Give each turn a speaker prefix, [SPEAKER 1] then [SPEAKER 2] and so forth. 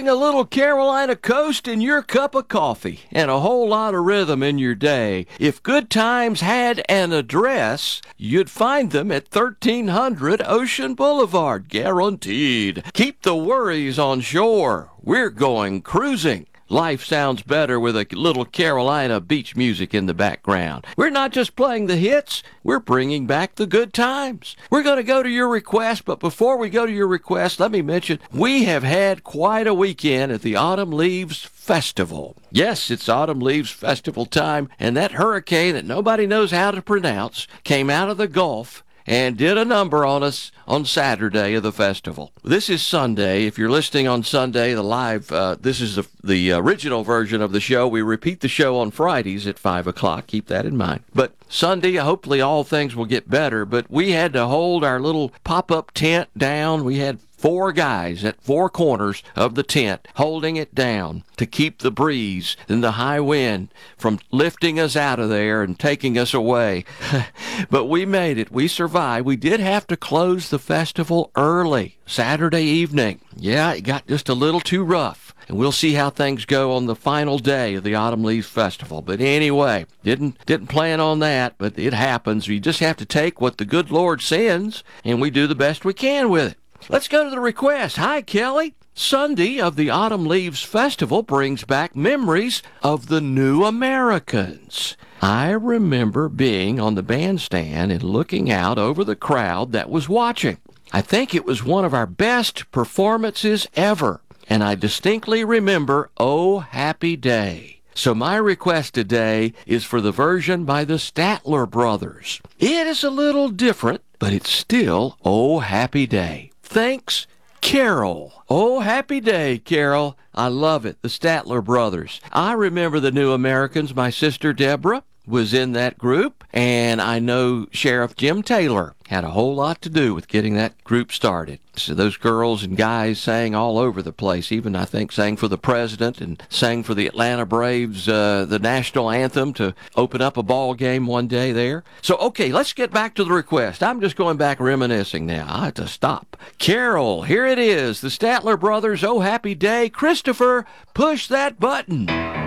[SPEAKER 1] Bring a little Carolina Coast in your cup of coffee and a whole lot of rhythm in your day. If Good Times had an address, you'd find them at 1300 Ocean Boulevard, guaranteed. Keep the worries on shore. We're going cruising. Life sounds better with a little Carolina beach music in the background. We're not just playing the hits, we're bringing back the good times. We're going to go to your request, but before we go to your request, let me mention we have had quite a weekend at the Autumn Leaves Festival. Yes, it's Autumn Leaves Festival time, and that hurricane that nobody knows how to pronounce came out of the Gulf and did a number on us on Saturday of the festival. This is Sunday. If you're listening on Sunday, the live, this is the original version of the show. We repeat the show on Fridays at 5 o'clock. Keep that in mind. But Sunday, hopefully all things will get better. But we had to hold our little pop-up tent down. We had 4 guys at 4 corners of the tent holding it down to keep the breeze and the high wind from lifting us out of there and taking us away. But we made it. We survived. We did have to close the festival early, Saturday evening. Yeah, it got just a little too rough. And we'll see how things go on the final day of the Autumn Leaves Festival. But anyway, didn't plan on that, but it happens. We just have to take what the good Lord sends, and we do the best we can with it. Let's go to the request. Hi, Kelly. Sunday of the Autumn Leaves Festival brings back memories of the New Americans. I remember being on the bandstand and looking out over the crowd that was watching. I think it was one of our best performances ever, and I distinctly remember Oh Happy Day. So my request today is for the version by the Statler Brothers. It is a little different, but it's still Oh Happy Day. Thanks, Carol. Oh, happy day, Carol. I love it. The Statler Brothers. I remember the New Americans. My sister Deborah was in that group, and I know Sheriff Jim Taylor had a whole lot to do with getting that group started. So those girls and guys sang all over the place, even I think sang for the president and sang for the Atlanta Braves, the national anthem to open up a ball game one day there. So, okay, let's get back to the request. I'm just going back reminiscing now. I have to stop. Carol, here it is. The Statler Brothers, Oh Happy Day. Christopher, push that button.